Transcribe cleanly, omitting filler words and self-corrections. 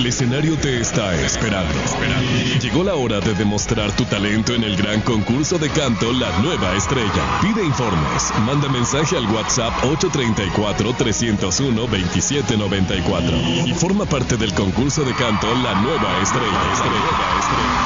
El escenario te está esperando. Llegó la hora de demostrar tu talento en el gran concurso de canto La Nueva Estrella. Pide informes, manda mensaje al WhatsApp 834-301-2794 y forma parte del concurso de canto La Nueva Estrella.